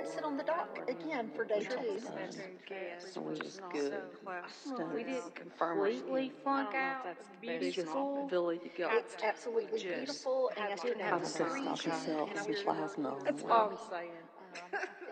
sit on the dock again for day 2. So we just good. We didn't Confirm our completely flunk out. Beautiful. ability to go. It's absolutely beautiful, and it didn't have Have the to screens stop yourself and some plasma. That's all I'm saying.